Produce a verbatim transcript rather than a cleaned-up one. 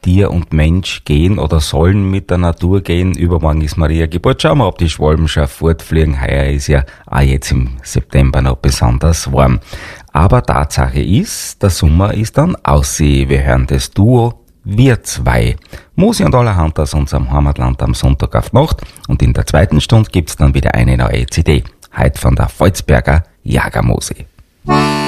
Tier und Mensch gehen oder sollen mit der Natur gehen. Übermorgen ist Maria Geburt. Schauen wir, ob die Schwalben schon fortfliegen. Heuer ist ja auch jetzt im September noch besonders warm. Aber Tatsache ist, der Sommer ist dann ausseh. Wir hören das Duo Wir zwei. Musi und allerhand aus unserem Heimatland am Sonntag auf Nacht. Und in der zweiten Stunde gibt's dann wieder eine neue C D. Heute von der Volzberger Jagermusi.